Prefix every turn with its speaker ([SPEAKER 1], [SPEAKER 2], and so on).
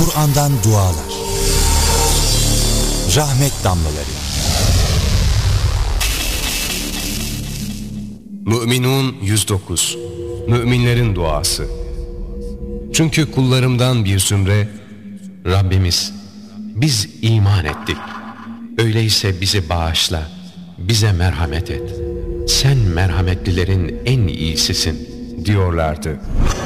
[SPEAKER 1] Kur'an'dan dualar. Rahmet damlaları.
[SPEAKER 2] Mü'minun 109. Müminlerin duası. Çünkü kullarımdan bir zümre, Rabbimiz, biz iman ettik. Öyleyse bizi bağışla, bize merhamet et. Sen merhametlilerin en iyisisin diyorlardı.